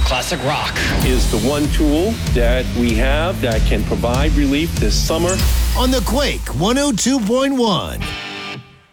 Classic rock is the one tool that we have that can provide relief this summer. On the Quake 102.1.